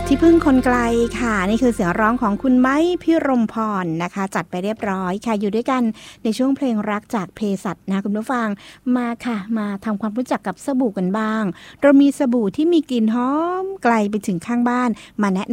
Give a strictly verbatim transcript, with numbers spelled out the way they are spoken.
ที่พึ่งคนไกลค่ะนี่คือเสียงร้องของคุณไม้พิรมพรนะคะจัดไปเรียบร้อยค่ะอยู่ด้วยกันในช่วงเพลงรักจากเภสัชนะคุณผู้ฟังมาค่ะมาทำความรู้จักกับสบู่กันบ้างเรามีสบู่ที่มีกลิ่นหอมไกลไปถึงข้างบ้านมาแนะ